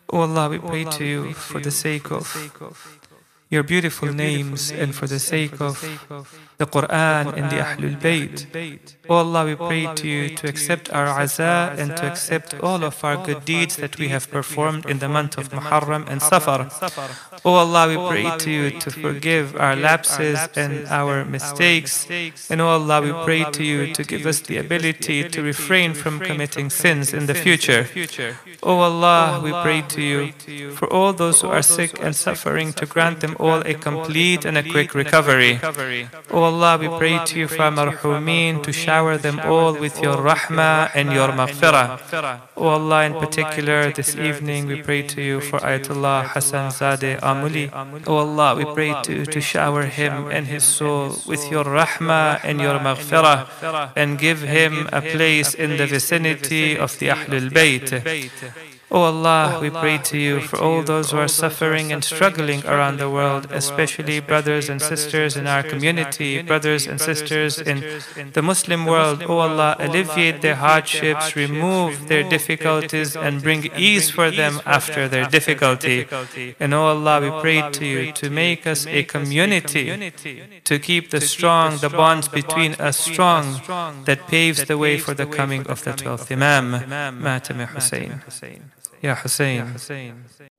O Allah, we pray to you for the sake of your beautiful names and for the sake of the Quran and the Ahlul Bayt. O Allah, we pray to you to accept our aza and to accept all of our good deeds that we have performed in the month of Muharram and Safar. O Allah, we pray to you to forgive our lapses and our mistakes. And O Allah, we pray to you to give us the ability to refrain from committing sins in the future. O Allah, we pray to you for all those who are sick and suffering to grant them all a complete and a quick recovery. O Allah, we pray to you for our marhumeen to shower them all with your rahmah and your maghfirah. O Allah, in particular this evening we pray to you for Ayatollah Hassan Zadeh Amuli. O Allah, we pray to you to shower him and his soul with your rahmah and your maghfirah and give him a place in the vicinity of the Ahlul Bayt. O Allah, we pray to you for all those who are suffering and struggling around the world, especially brothers and sisters in our community, brothers and sisters in the Muslim world. O Allah, alleviate their hardships, remove their difficulties, and bring ease for them after their difficulty. And O Allah, we pray to you to make us a community, to keep the bonds between us strong, that paves the way for the coming of the 12th Imam, Matam Hussein. Ya Hussein.